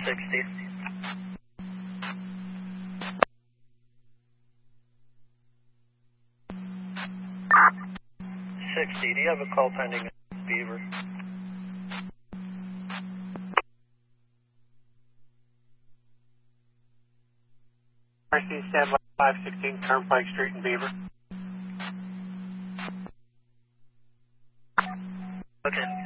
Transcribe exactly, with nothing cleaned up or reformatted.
sixty. sixty, do you have a call pending in Beaver? R C standby five sixteen Turnpike Street in Beaver. Okay.